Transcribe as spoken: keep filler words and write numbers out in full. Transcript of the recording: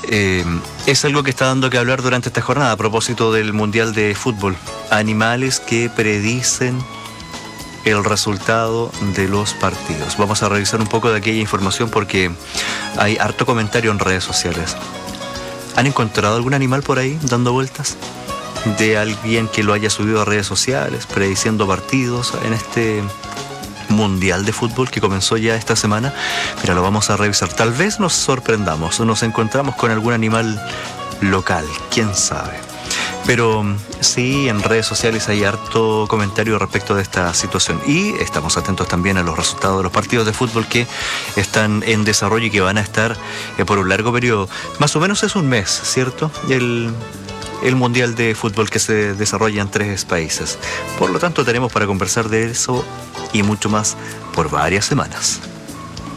Eh, es algo que está dando que hablar durante esta jornada a propósito del Mundial de Fútbol. Animales que predicen el resultado de los partidos. Vamos a revisar un poco de aquella información porque hay harto comentario en redes sociales. ¿Han encontrado algún animal por ahí dando vueltas? De alguien que lo haya subido a redes sociales, prediciendo partidos en este Mundial de Fútbol que comenzó ya esta semana. Mira, lo vamos a revisar. Tal vez nos sorprendamos o nos encontramos con algún animal local, quién sabe. Pero sí, en redes sociales hay harto comentario respecto de esta situación. Y estamos atentos también a los resultados de los partidos de fútbol que están en desarrollo y que van a estar eh, por un largo periodo. Más o menos es un mes, ¿cierto? El, el Mundial de Fútbol que se desarrolla en tres países. Por lo tanto, tenemos para conversar de eso y mucho más por varias semanas.